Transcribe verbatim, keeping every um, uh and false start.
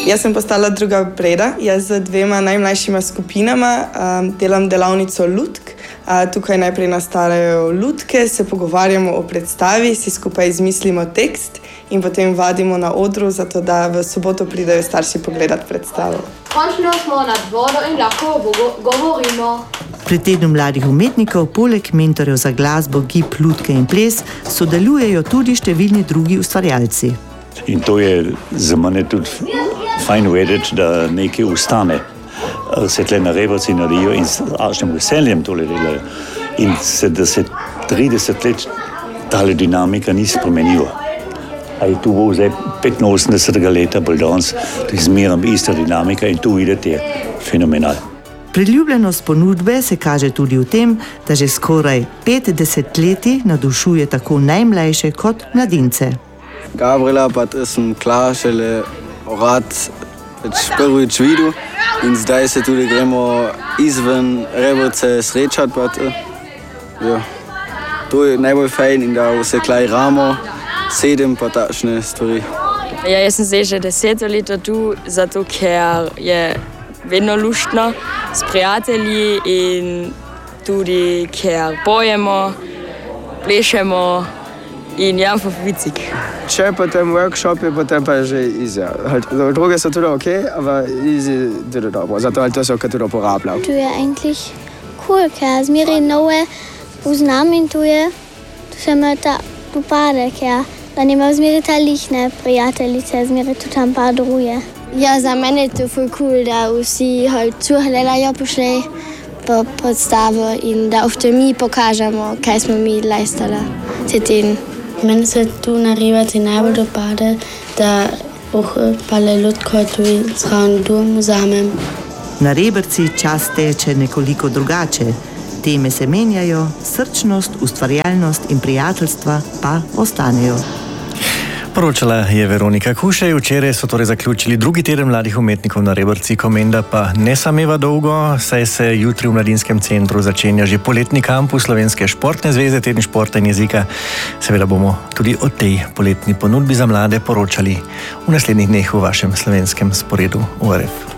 Jaz sem postala druga Breda. Jaz z dvema najmlajšima skupinama um, delam delavnico lutk. Uh, tukaj najprej nastajajo lutke, se pogovarjamo o predstavi, si skupaj izmislimo tekst in potem vadimo na odru, zato da v soboto pridejo starši pogledati predstavo. Končno smo nad vodo in lahko govorimo. Pri tednu mladih umetnikov, poleg mentorjev za glasbo, gib, lutke in ples, sodelujejo tudi številni drugi ustvarjalci. In to je za mene tudi fajn vedeti, da nekaj ustane. Se tle na Reberci naredijo in s strašnim veseljem tole delajo. In se, da se trideset let tale dinamika ni spremenila. A je tu bo zdaj petinosemdesetega leta, bolj danes, to je zmerom ista dinamika in tu videti je fenomenal. Priljubljenost ponudbe se kaže tudi v tem, da že skoraj pet desetletij navdušuje tako najmlajše kot mladince. Gabriela pa sem klar šele rad več prvič videl in zdaj se tudi gremo izven Reberce srečati. Ja, to je najbolj fajn in da vse klaj ramo, sedem pa takšne stvari. Ja, jaz sem zdaj že deset let tu, zato ker je vedno luštno s prijatelji in tudi ker pojemo, plešemo in ja, pa vicik. Če potem workshop je, potem pa je že easy. Druge so tudi ok, ampak easy tudi dobro, zato to se tudi uporablja. To je eigentlich cool, ker zmeraj nove poznam in to je, to se me ta upade, ker da nima zmeraj ta lihne prijateljice, zmeraj tudi tam pa druje. Ja, za mene je to ful cool, da vsi zuhledajo pošli po predstavo in da v tem mi pokažemo, kaj smo mi lajstali te teden. Meni se tu na Reberci najbolj dopade, da pale lutko tudi zraven dom vzamem. Na Reberci čas teče nekoliko drugače. Teme se menjajo, srčnost, ustvarjalnost in prijateljstva pa ostanejo. Poročala je Veronika Kušej. Včeraj so torej zaključili drugi teden mladih umetnikov na Reberci. Komenda pa ne sameva dolgo, saj se jutri v Mladinskem centru začenja že poletni kampus Slovenske športne zveze, teden športa in jezika. Seveda bomo tudi o tej poletni ponudbi za mlade poročali v naslednjih dneh v vašem slovenskem sporedu U R F.